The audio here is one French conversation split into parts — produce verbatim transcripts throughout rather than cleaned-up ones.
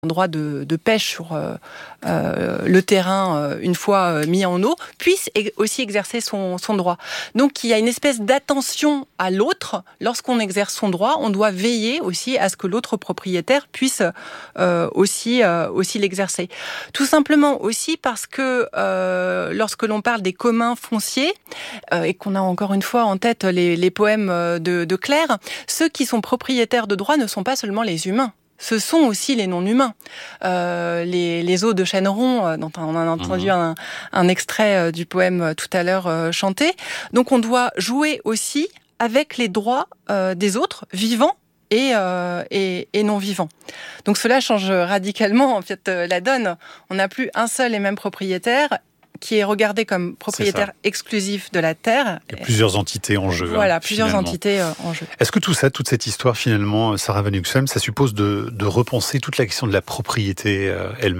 droit de, de pêche sur euh, euh, le terrain euh, une fois euh, mis en eau, puisse e- aussi exercer son, son droit. Donc il y a une espèce d'attention à l'autre. Lorsqu'on exerce son droit, on doit veiller aussi à ce que l'autre propriétaire puisse euh, aussi, euh, aussi l'exercer. Tout simplement aussi parce que euh, lorsque l'on parle des communs fonciers, euh, et qu'on a encore une fois en tête les, les poèmes de, de Claire, ceux qui sont propriétaires de droit ne sont pas seulement les humains. Ce sont aussi les non-humains. Euh, les, les eaux de Chêneron, euh, dont on a entendu mmh. un, un extrait euh, du poème euh, tout à l'heure euh, chanté. Donc on doit jouer aussi avec les droits euh, des autres, vivants et, euh, et, et non-vivants. Donc cela change radicalement en fait euh, la donne. On n'a plus un seul et même propriétaire qui est regardé comme propriétaire exclusif de la terre. Il y a plusieurs entités en jeu. Voilà, hein, plusieurs finalement. entités euh, en jeu. Est-ce que tout ça, toute cette histoire, finalement, Sarah Van Uxem, ça suppose de, de repenser toute la question de la propriété euh, elle-même ?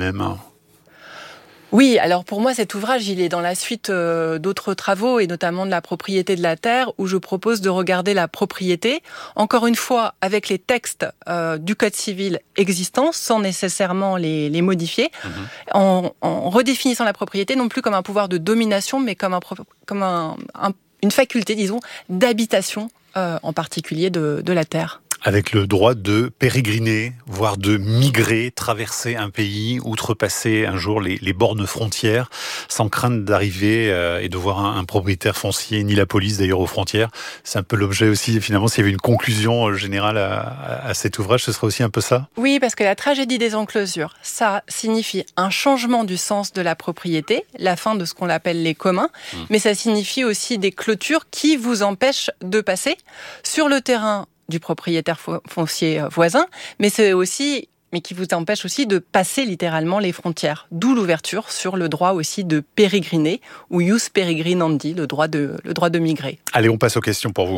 Oui, alors pour moi, cet ouvrage, il est dans la suite euh, d'autres travaux, et notamment de la propriété de la terre, où je propose de regarder la propriété, encore une fois, avec les textes euh, du Code civil existants, sans nécessairement les, les modifier, mmh. en, en redéfinissant la propriété, non plus comme un pouvoir de domination, mais comme, un, comme un, un, une faculté, disons, d'habitation, euh, en particulier de, de la terre. Avec le droit de pérégriner, voire de migrer, traverser un pays, outrepasser un jour les, les bornes frontières, sans crainte d'arriver euh, et de voir un, un propriétaire foncier, ni la police d'ailleurs aux frontières. C'est un peu l'objet aussi, finalement, s'il y avait une conclusion générale à, à, à cet ouvrage, ce serait aussi un peu ça ? Oui, parce que la tragédie des enclosures, ça signifie un changement du sens de la propriété, la fin de ce qu'on appelle les communs, mmh. mais ça signifie aussi des clôtures qui vous empêchent de passer sur le terrain du propriétaire foncier voisin, mais c'est aussi, mais qui vous empêche aussi de passer littéralement les frontières. D'où l'ouverture sur le droit aussi de pérégriner, ou ius peregrinandi, le droit de, le droit de migrer. Allez, on passe aux questions pour vous.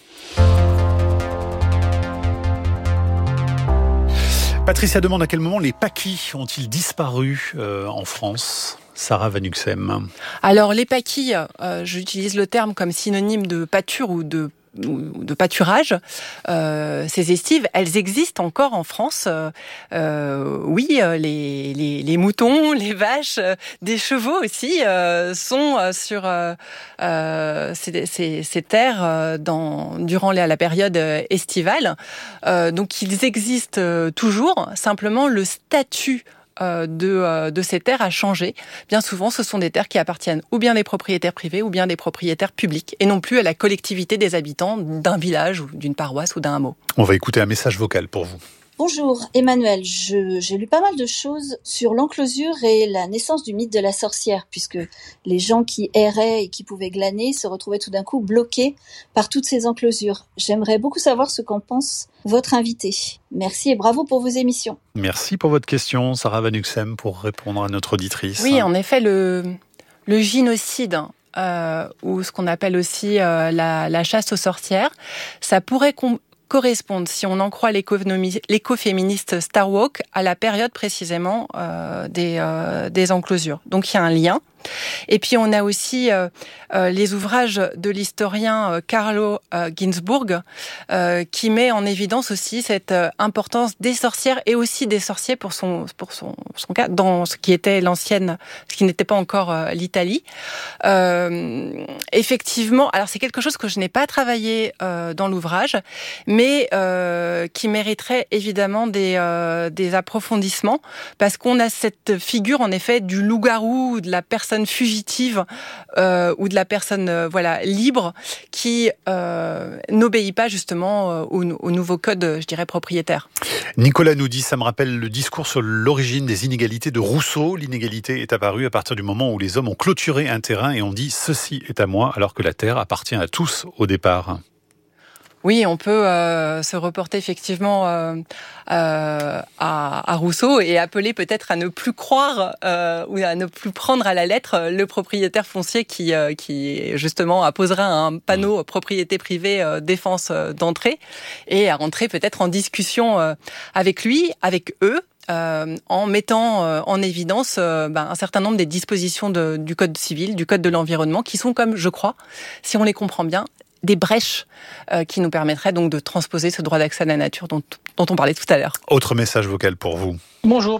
Patricia demande à quel moment les paquis ont-ils disparu euh, en France ? Sarah Van Uxem. Alors les paquis, euh, j'utilise le terme comme synonyme de pâture ou de de pâturage, euh, ces estives, elles existent encore en France. Euh, oui, les, les, les moutons, les vaches, des chevaux aussi euh, sont sur euh, ces, ces, ces terres dans, durant la, la période estivale. Euh, donc ils existent toujours, simplement le statut De, de ces terres a changé. Bien souvent, ce sont des terres qui appartiennent ou bien des propriétaires privés ou bien des propriétaires publics, et non plus à la collectivité des habitants d'un village ou d'une paroisse ou d'un hameau. On va écouter un message vocal pour vous. Bonjour Emmanuel, je, j'ai lu pas mal de choses sur l'enclosure et la naissance du mythe de la sorcière, puisque les gens qui erraient et qui pouvaient glaner se retrouvaient tout d'un coup bloqués par toutes ces enclosures. J'aimerais beaucoup savoir ce qu'en pense votre invité. Merci et bravo pour vos émissions. Merci pour votre question, Sarah Van Uxem, pour répondre à notre auditrice. Oui, en effet, le, le gynocide, euh, ou ce qu'on appelle aussi euh, la, la chasse aux sorcières, ça pourrait com- correspondre, si on en croit l'écoféministe Starwalk, à la période précisément euh, des, euh, des enclosures. Donc il y a un lien. Et puis on a aussi euh, euh, les ouvrages de l'historien euh, Carlo euh, Ginzburg euh, qui met en évidence aussi cette euh, importance des sorcières et aussi des sorciers pour son pour son, son cas dans ce qui était l'ancienne, ce qui n'était pas encore euh, l'Italie. Euh, effectivement, alors c'est quelque chose que je n'ai pas travaillé euh, dans l'ouvrage, mais euh, qui mériterait évidemment des euh, des approfondissements, parce qu'on a cette figure en effet du loup-garou, de la personne fugitive euh, ou de la personne euh, voilà libre qui euh, n'obéit pas justement euh, au, au nouveau code, je dirais, propriétaire. Nicolas nous dit, ça me rappelle le discours sur l'origine des inégalités de Rousseau. L'inégalité est apparue à partir du moment où les hommes ont clôturé un terrain et ont dit « ceci est à moi » alors que la terre appartient à tous au départ. Oui, on peut euh, se reporter effectivement euh, euh, à, à Rousseau et appeler peut-être à ne plus croire euh, ou à ne plus prendre à la lettre le propriétaire foncier qui, euh, qui justement apposera un panneau propriété privée euh, défense euh, d'entrée, et à rentrer peut-être en discussion euh, avec lui, avec eux, Euh, en mettant euh, en évidence euh, ben, un certain nombre des dispositions de, du Code civil, du Code de l'environnement, qui sont, comme je crois, si on les comprend bien, des brèches euh, qui nous permettraient donc de transposer ce droit d'accès à la nature dont, dont on parlait tout à l'heure. Autre message vocal pour vous. Bonjour.